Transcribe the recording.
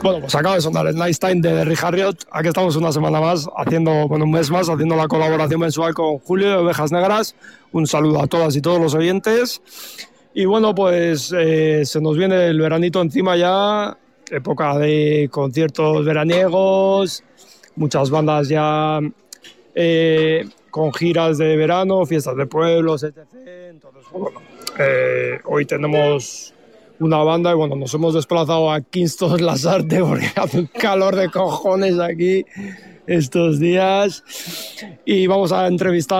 Bueno, pues acaba de sonar el Nice Time de Rick Harriott. Aquí estamos una semana más, un mes más, haciendo la colaboración mensual con Julio de Ovejas Negras. Un saludo a todas y todos los oyentes. Y bueno, pues se nos viene el veranito encima ya, época de conciertos veraniegos, muchas bandas ya con giras de verano, fiestas de pueblos, etc. Entonces, bueno, hoy tenemos una banda y bueno, nos hemos desplazado a Kingston Las Artes porque hace un calor de cojones aquí estos días y vamos a entrevistar